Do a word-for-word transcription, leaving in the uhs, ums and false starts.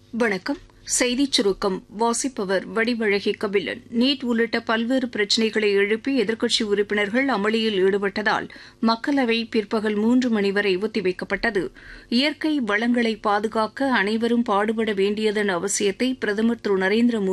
வணக்கம். செய்திச் சுருக்கம் வாசிப்பவர் வடிவழகி கபிலன். நீட் உள்ளிட்ட பல்வேறு பிரச்சினைகளை எழுப்பி எதிர்க்கட்சி உறுப்பினர்கள் அமளியில் ஈடுபட்டதால் மக்களவை பிற்பகல் மூன்று மணி வரை ஒத்திவைக்கப்பட்டது. இயற்கை வளங்களை பாதுகாக்க அனைவரும் பாடுபட வேண்டியதன் அவசியத்தை பிரதமர் திரு நரேந்திர மோடி